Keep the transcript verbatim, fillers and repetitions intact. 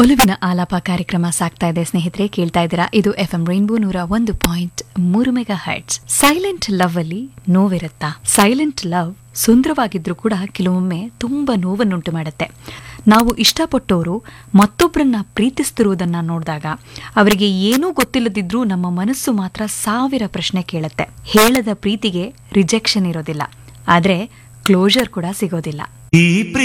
ಒಲುವಿನ ಆಲಾಪ ಕಾರ್ಯಕ್ರಮ ಸಾಗ್ತಾ ಇದೆ ಸ್ನೇಹಿತರೆ, ಕೇಳ್ತಾ ಇದ್ದೀರಾ. ಇದು ಎಫ್ ಎಂ ರೈನ್ಬೋ ನೂರ ಒಂದು ಪಾಯಿಂಟ್ ಮೂರು ಮೆಗಾ ಹರ್ಟ್ಸ್. ಸೈಲೆಂಟ್ ಲವ್ ಅಲ್ಲಿ ನೋವಿರುತ್ತಾ? ಸೈಲೆಂಟ್ ಲವ್ ಸುಂದರವಾಗಿದ್ರೂ ಕೂಡ ಕೆಲವೊಮ್ಮೆ ತುಂಬಾ ನೋವನ್ನುಂಟು ಮಾಡುತ್ತೆ. ನಾವು ಇಷ್ಟಪಟ್ಟವರು ಮತ್ತೊಬ್ಬರನ್ನ ಪ್ರೀತಿಸ್ತಿರುವುದನ್ನ ನೋಡಿದಾಗ ಅವರಿಗೆ ಏನೂ ಗೊತ್ತಿಲ್ಲದಿದ್ರೂ ನಮ್ಮ ಮನಸ್ಸು ಮಾತ್ರ ಸಾವಿರ ಪ್ರಶ್ನೆ ಕೇಳುತ್ತೆ. ಹೇಳದ ಪ್ರೀತಿಗೆ ರಿಜೆಕ್ಷನ್ ಇರೋದಿಲ್ಲ, ಆದ್ರೆ ಕ್ಲೋಜರ್ ಕೂಡ ಸಿಗೋದಿಲ್ಲ.